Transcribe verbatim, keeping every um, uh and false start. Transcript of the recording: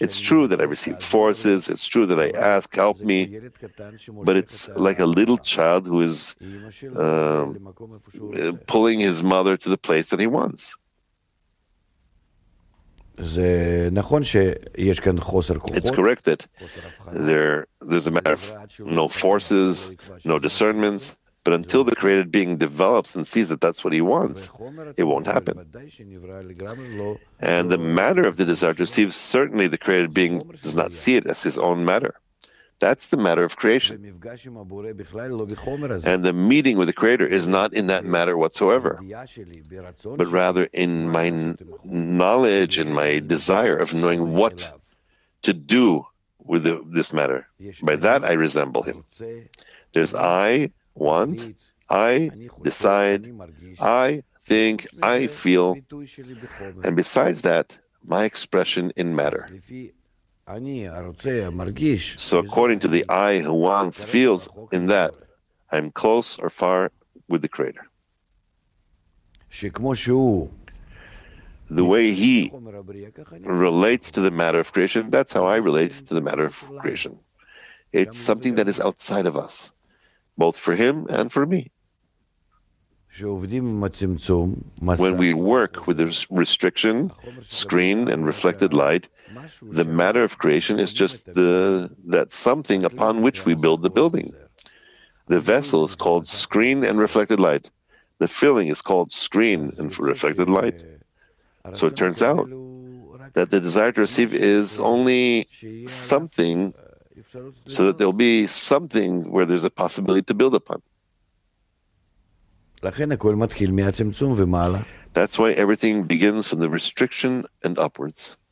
It's true that I receive forces, it's true that I ask, help me, but it's like a little child who is uh, pulling his mother to the place that he wants. It's correct that there, there's a matter of no forces, no discernments, but until the created being develops and sees that that's what he wants, it won't happen. And the matter of the desire to receive, certainly the created being does not see it as his own matter. That's the matter of creation. And the meeting with the Creator is not in that matter whatsoever, but rather in my knowledge and my desire of knowing what to do with the, this matter. By that I resemble him. There's I want, I decide, I think, I feel, and besides that, my expression in matter. So according to the I who wants, feels, in that, I'm close or far with the Creator. The way he relates to the matter of creation, that's how I relate to the matter of creation. It's something that is outside of us, both for him and for me. When we work with the restriction, screen, and reflected light, the matter of creation is just the that something upon which we build the building. The vessel is called screen and reflected light. The filling is called screen and reflected light. So it turns out that the desire to receive is only something, so that there'll be something where there's a possibility to build upon. That's why everything begins from the restriction and upwards.